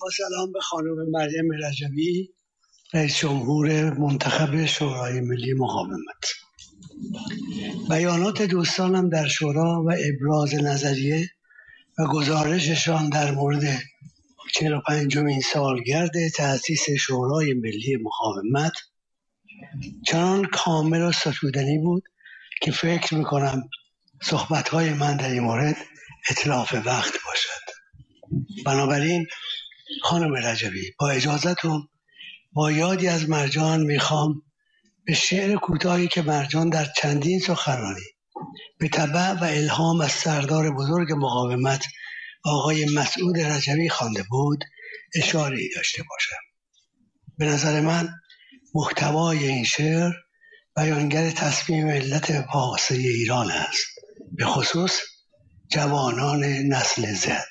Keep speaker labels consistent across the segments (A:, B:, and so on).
A: با سلام به خانم مریم رجبی، رئیس جمهور منتخب شورای ملی مقاومت. بیانات دوستانم در شورا و ابراز نظریه و گزارششان در مورد 45مین سالگرد تأسیس شورای ملی مقاومت چنان کامل و ستودنی بود که فکر میکنم صحبتهای من در این مورد اتلاف وقت باشد. بنابراین خانم رجبی، با اجازتون با یادی از مرجان میخوام به شعر کوتاهی که مرجان در چندین سخنرانی به تبع و الهام از سردار بزرگ مقاومت آقای مسعود رجبی خوانده بود اشاره‌ای داشته باشم. به نظر من محتوای این شعر بیانگر تصمیم ملت پارسی ایران است، به خصوص جوانان نسل زد.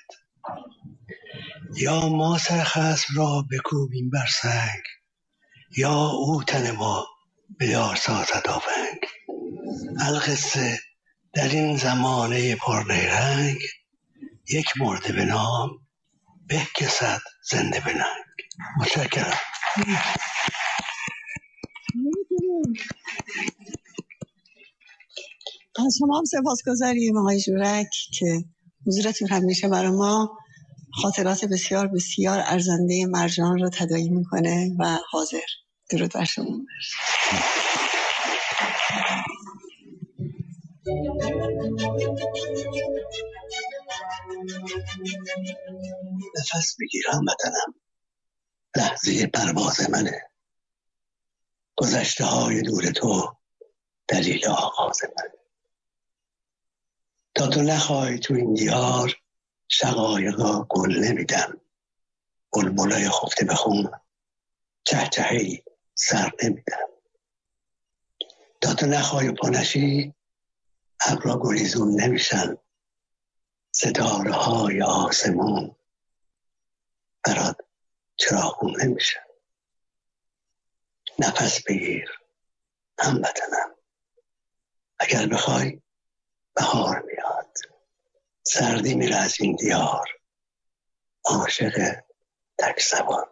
A: یا ما سر خصم را بکوبیم بر سنگ، یا او تن ما به دار سازد آونگ. القصه در این زمانه پرنیرنگ، یک مرده به نام به که صد زنده به ننگ. متشکرم.
B: از شما هم سپاسگزاریم آقای جورک که حضورتون همیشه برای ما خاطرات بسیار بسیار ارزنده مرجان رو تداعی میکنه و حاضر. درود بر شما.
A: نفس بگیرم وطنم، لحظه پرواز منه. گذشته های دور تو دلیل آغاز منه. تا تو نخوای تو این دیار، شقایقا گل نمیدم. بلبلای خفته به خون چهچهی سر نمیدم. تا تو نخوای پانشی، ابرا گریزون نمیشن. ستاره های آسمون برات چراغون نمیشن. نفس بگیر هموطنم، اگر بخوای بهار میاد. سردی میره از این دیار، عاشق تک سوار.